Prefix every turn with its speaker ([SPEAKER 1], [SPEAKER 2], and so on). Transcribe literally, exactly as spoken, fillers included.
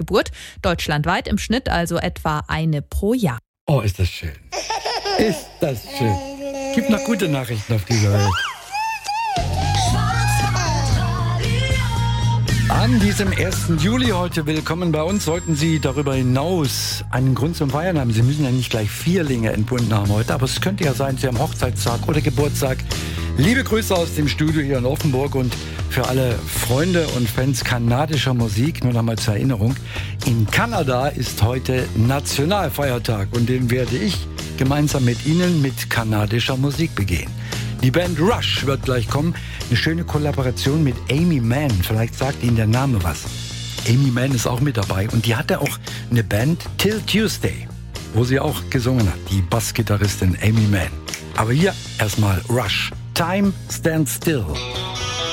[SPEAKER 1] Geburt. Deutschlandweit im Schnitt also etwa eine pro Jahr.
[SPEAKER 2] Oh, ist das schön. Ist das schön. Gibt noch gute Nachrichten auf dieser Welt. An diesem ersten Juli heute willkommen bei uns. Sollten Sie darüber hinaus einen Grund zum Feiern haben, Sie müssen ja nicht gleich Vierlinge entbunden haben heute, aber es könnte ja sein, Sie haben Hochzeitstag oder Geburtstag. Liebe Grüße aus dem Studio hier in Offenburg und für alle Freunde und Fans kanadischer Musik, nur noch mal zur Erinnerung, in Kanada ist heute Nationalfeiertag und den werde ich gemeinsam mit Ihnen mit kanadischer Musik begehen. Die Band Rush wird gleich kommen. Eine schöne Kollaboration mit Aimee Mann. Vielleicht sagt Ihnen der Name was. Aimee Mann ist auch mit dabei. Und die hatte auch eine Band, Till Tuesday, wo sie auch gesungen hat, die Bassgitarristin Aimee Mann. Aber hier erstmal Rush. Time Stands Still.